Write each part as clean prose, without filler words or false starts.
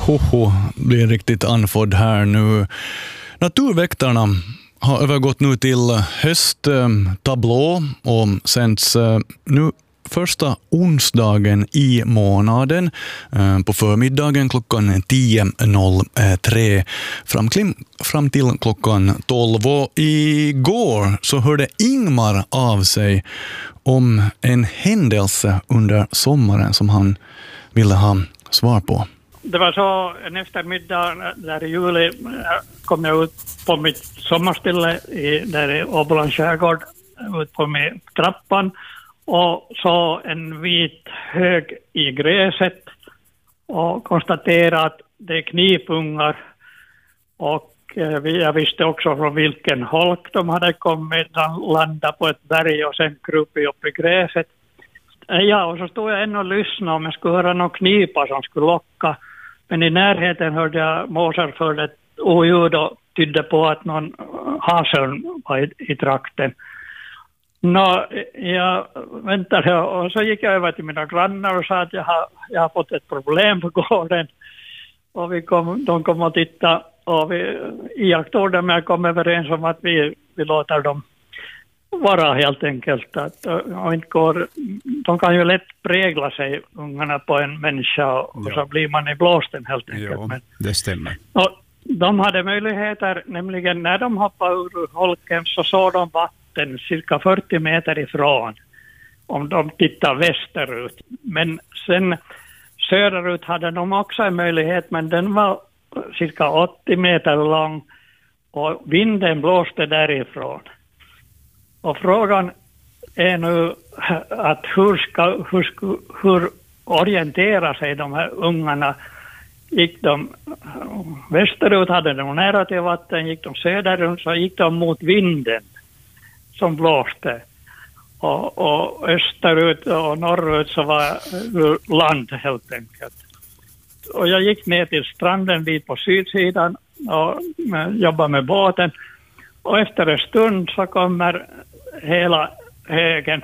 Hoho blir riktigt anfodd här nu. Naturväktarna har övergått nu till hösttablå och sänds nu första onsdagen i månaden på förmiddagen klockan 10.03 fram till klockan 12. Och igår så hörde Ingmar av sig om en händelse under sommaren som han ville ha svar på. Det var så en eftermiddag där i juli kom jag ut på mitt sommarställe där i Åbolands skärgård, ut på min trappan och så en vit hög i gräset och konstaterade att det är knipungar och jag visste också från vilken holk de hade kommit, landa på ett berg och sen krupit upp i gräset. Ja, och så stod jag ännu och lyssnade om jag skulle höra någon knipa som skulle locka. Men i närheten hörde jag måsar för ett oljud och tydde på att någon hasörn var i trakten. Jag väntade och så gick jag över till mina grannar och sa att jag har fått ett problem på gården. Och de kom och tittade och vi iakttog dem och kom överens om att vi låter dem vara helt enkelt. Och inte går, de kan ju lätt prägla sig, ungarna, på en människa och så blir man i blåsten helt enkelt. Jo, det stämmer. Och de hade möjligheter, nämligen när de hoppade ur holken så såg de vatten cirka 40 meter ifrån om de tittar västerut. Men sen söderut hade de också en möjlighet, men den var cirka 80 meter lång och vinden blåste därifrån. Och frågan är nu att hur orienterar sig de här ungarna? Gick de västerut, hade de nära till vatten, gick de söderut så gick de mot vinden som blåste. Och österut och norrut så var land helt enkelt. Och jag gick ner till stranden vid på sydsidan och jobbade med båten. Och efter en stund så kommer hela högen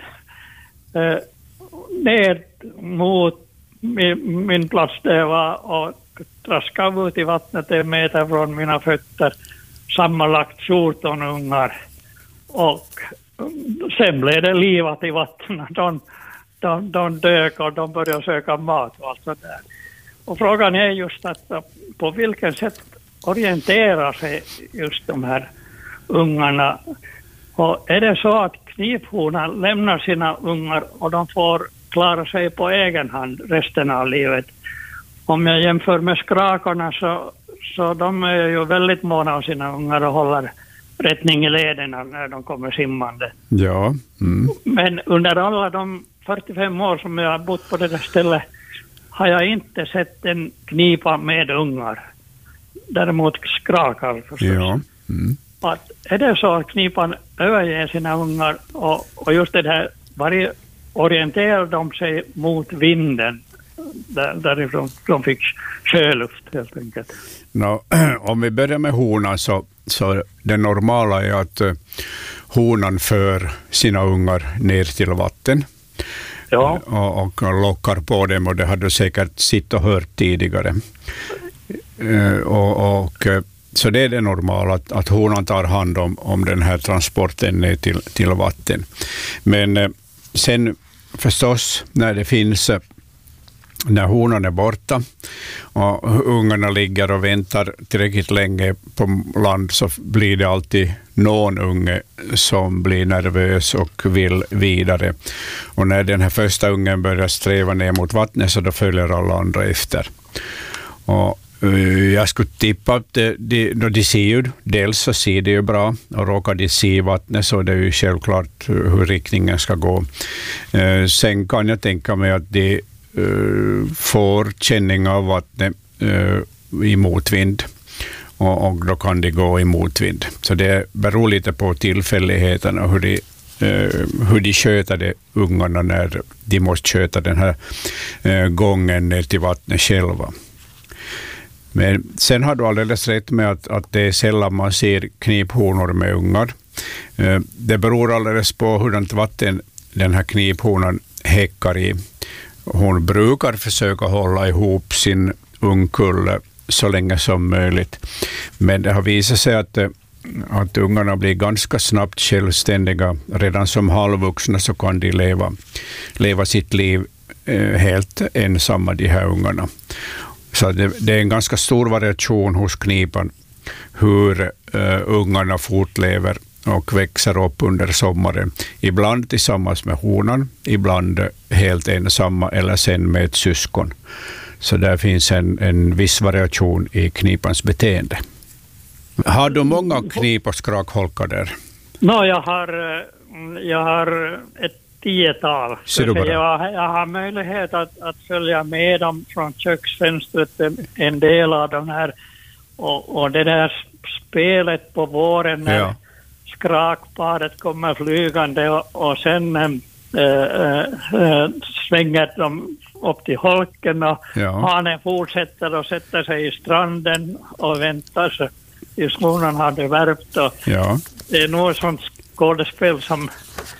ner mot min plats där jag var och traskade ut i vattnet en meter från mina fötter. Sammanlagt 14 ungar. Och sen blev det livat i vattnet. De dök och de började söka mat och allt sånt där. Och frågan är just att på vilken sätt orienterar sig just de här ungarna. Och är det så att kniphonan lämnar sina ungar och de får klara sig på egen hand resten av livet? Om jag jämför med skrakorna så de är ju väldigt måna om sina ungar och håller rättning i lederna när de kommer simmande. Ja. Mm. Men under alla de 45 år som jag har bott på det där stället har jag inte sett en knipa med ungar. Däremot skrakar förstås. Ja. Mm. Att är det så att knipan överger sina ungar och just det här, varje orienterar de sig mot vinden därifrån de fick sjöluft helt enkelt. Om vi börjar med honan så det normala är att honan för sina ungar ner till vatten. Ja. Och lockar på dem, och det hade du säkert sitt och hört tidigare. Så det är det normala att honan tar hand om den här transporten ner till vatten. Men sen förstås när honan är borta och ungarna ligger och väntar tillräckligt länge på land, så blir det alltid någon unge som blir nervös och vill vidare. Och när den här första ungen börjar sträva ner mot vattnet så då följer alla andra efter. Och jag skulle tippa att de ser ju, dels så ser det ju bra, och råkar de se vattnet så det är ju självklart hur riktningen ska gå. Sen kan jag tänka mig att de får känning av vattnet i motvind, och då kan de gå i motvind. Så det beror lite på tillfälligheterna och hur de sköter det ungarna när de måste sköta den här gången ner till vattnet själva. Men sen har du alldeles rätt med att det är sällan man ser kniphonor med ungar. Det beror alldeles på hurdant vatten den här kniphonan häckar i. Hon brukar försöka hålla ihop sin ungkulle så länge som möjligt. Men det har visat sig att ungarna blir ganska snabbt självständiga. Redan som halvvuxna så kan de leva sitt liv helt ensamma, de här ungarna. Så det är en ganska stor variation hos knipan hur ungarna fortlever och växer upp under sommaren. Ibland tillsammans med honan, ibland helt ensamma eller sen med ett syskon. Så där finns en viss variation i knipans beteende. Har du många knip- och skrakholkar där? Jag har ett 10-tal. Jag har möjlighet att följa med dem från köksfönstret, en del av de här. Och det där spelet på våren när skrakparet kommer flygande och sen svänger de upp till holken och hanen fortsätter och sätter sig i stranden och väntar sig tills honan hade värpt. Det är nog sånt skådespel som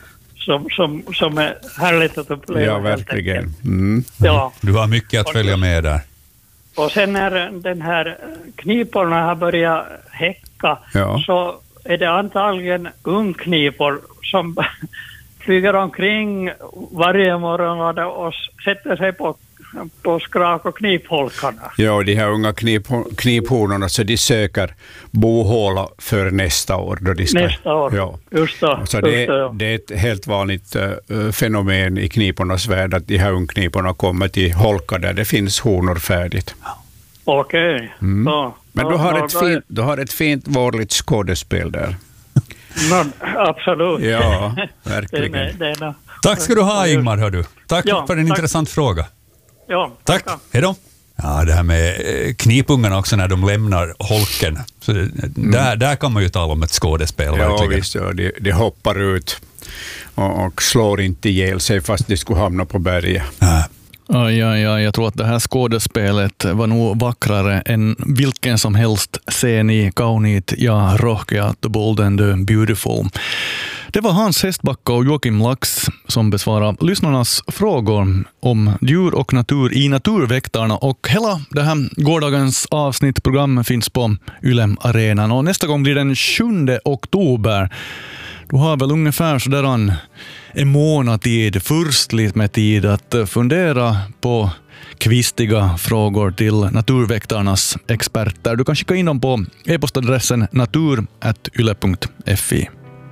är härligt att uppleva. Ja, verkligen. Ja. Du har mycket att följa med där. Och sen när den här kniporna har börjat häcka så är det antagligen ungknipor som flyger omkring varje morgon och sätter sig på skrak- och knipholkarna. Ja, de här unga kniphonorna, så de söker bohåla för nästa år. Då de ska, nästa år, just då. Så det är ett helt vanligt fenomen i knipornas värld att de här ungkniporna kommer till holkar där det finns honor färdigt. Okej. Men du har ett fint vårligt skådespel där. Absolut. Ja, verkligen. Tack ska du ha, Ingmar, hör du. Tack för en intressant fråga. Ja, tack. Hej då. Ja, det här med knipungarna också när de lämnar holken. Så där kan man ju tala om ett skådespel. Ja, visst. Ja, de hoppar ut och slår inte ihjäl sig fast de skulle hamna på berget. Jag tror att det här skådespelet var nog vackrare än vilken som helst scen i Kauniit ja rohkeat, Bold and Beautiful. Det var Hans Hestbacka och Joakim Lax som besvarade lyssnarnas frågor om djur och natur i Naturväktarna, och hela det här gårdagens avsnittprogram finns på Yle Arenan, och nästa gång blir den 7 oktober. Du har väl ungefär sådär en månad tid, förstligt med tid att fundera på kvistiga frågor till Naturväktarnas experter. Du kan skicka in dem på e-postadressen natur@yle.fi.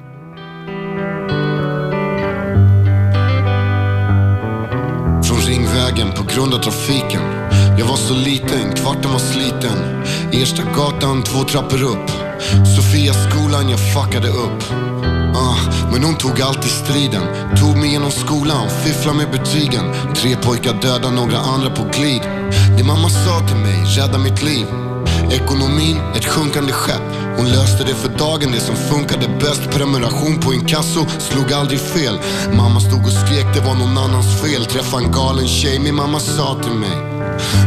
Från Ringvägen på grund av trafiken. Jag var så liten, kvarten var sliten. Ersta gatan 2 trappor upp. Sofia skolan jag fuckade upp. Men hon tog alltid striden. Tog mig genom skolan, fiffla med betygen. 3 pojkar döda, några andra på glid. Det mamma sa till mig, rädda mitt liv. Ekonomin, ett sjunkande skepp. Hon löste det för dagen, det som funkade bäst. Prenumeration på inkasso, slog aldrig fel. Mamma stod och skrek, det var någon annans fel. Träffa en galen tjej, min mamma sa till mig: